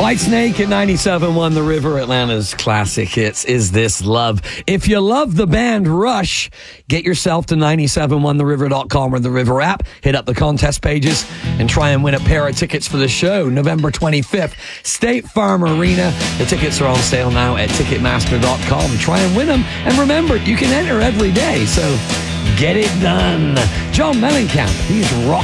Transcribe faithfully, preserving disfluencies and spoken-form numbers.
Whitesnake at ninety-seven point one The River, Atlanta's classic hits. Is This Love? If you love the band Rush, get yourself to nine seven one the river dot com or the River app. Hit up the contest pages and try and win a pair of tickets for the show, November twenty-fifth, State Farm Arena. The tickets are on sale now at ticketmaster dot com. Try and win them. And remember, you can enter every day, so get it done. John Mellencamp, he's rock.